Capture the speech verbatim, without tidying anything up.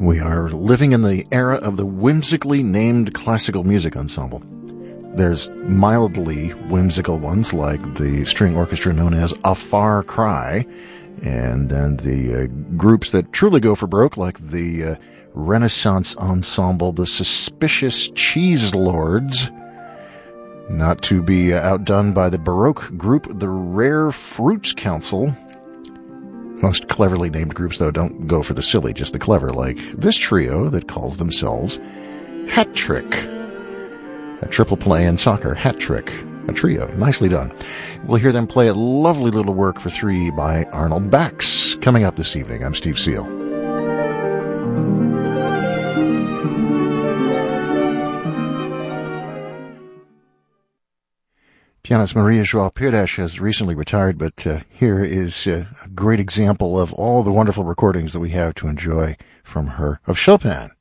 We are living in the era of the whimsically named classical music ensemble. There's mildly whimsical ones like the string orchestra known as A Far Cry, and then the uh, groups that truly go for broke like the uh, Renaissance ensemble, the Suspicious Cheese Lords, not to be uh, outdone by the Baroque group, the Rare Fruits Council. Most cleverly named groups, though, don't go for the silly, just the clever, like this trio that calls themselves Hat Trick. A triple play in soccer, Hat Trick. A trio. Nicely done. We'll hear them play a lovely little work for three by Arnold Bax. Coming up this evening, I'm Steve Seal. Pianist Maria João Pires has recently retired, but uh, here is uh, a great example of all the wonderful recordings that we have to enjoy from her of Chopin.